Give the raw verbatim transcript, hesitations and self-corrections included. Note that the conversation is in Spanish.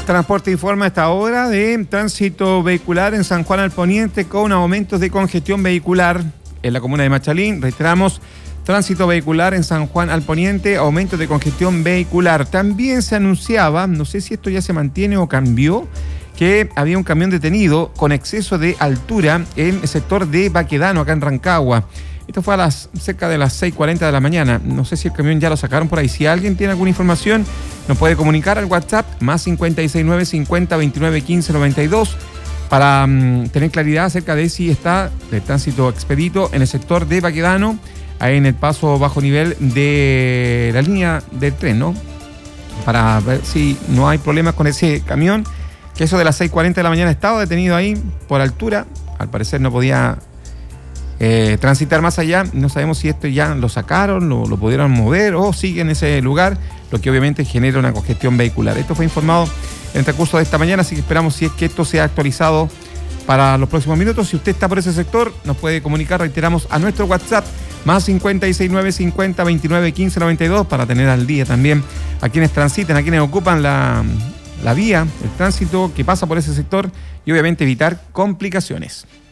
Transporte informa a esta hora de tránsito vehicular en San Juan al Poniente con aumentos de congestión vehicular en la comuna de Machalín. Reiteramos, tránsito vehicular en San Juan al Poniente, aumentos de congestión vehicular. También se anunciaba, no sé si esto ya se mantiene o cambió, que había un camión detenido con exceso de altura en el sector de Baquedano, acá en Rancagua. Esto fue a las cerca de las seis cuarenta de la mañana. No sé si el camión ya lo sacaron por ahí. Si alguien tiene alguna información, nos puede comunicar al WhatsApp más cincuenta y seis nueve cincuenta veintinueve quince noventa y dos para um, tener claridad acerca de si está de tránsito expedito en el sector de Baquedano, ahí en el paso bajo nivel de la línea del tren, ¿no? Para ver si no hay problemas con ese camión, que eso de las seis cuarenta de la mañana estaba detenido ahí por altura. Al parecer no podía Eh, transitar más allá. No sabemos si esto ya lo sacaron, lo, lo pudieron mover o sigue en ese lugar, lo que obviamente genera una congestión vehicular. Esto fue informado en el transcurso de esta mañana, así que esperamos si es que esto sea actualizado para los próximos minutos. Si usted está por ese sector, nos puede comunicar, reiteramos, a nuestro WhatsApp más cincuenta y seis nueve cincuenta veintinueve quince noventa y dos para tener al día también a quienes transiten, a quienes ocupan la, la vía, el tránsito que pasa por ese sector y obviamente evitar complicaciones.